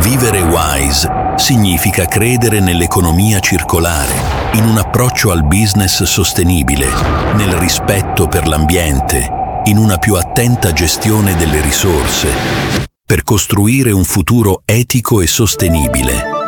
Vivere wise significa credere nell'economia circolare, in un approccio al business sostenibile, nel rispetto per l'ambiente, in una più attenta gestione delle risorse, per costruire un futuro etico e sostenibile.